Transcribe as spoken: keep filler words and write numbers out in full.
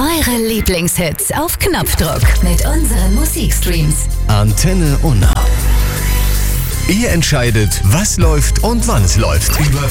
Eure Lieblingshits auf Knopfdruck mit unseren Musikstreams. Antenne Unna. Ihr entscheidet, was läuft und wann es läuft. Über